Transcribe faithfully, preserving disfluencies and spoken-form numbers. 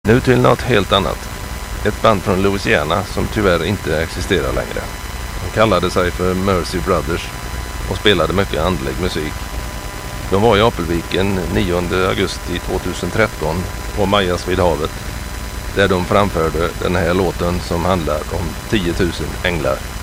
Nu till något helt annat. Ett band från Louisiana som tyvärr inte existerar längre. De kallade sig för Mercy Brothers och spelade mycket andlig musik. De var i Apelviken nionde augusti tjugohundratretton på Majas vid havet, där de framförde den här låten som handlar om tio tusen änglar.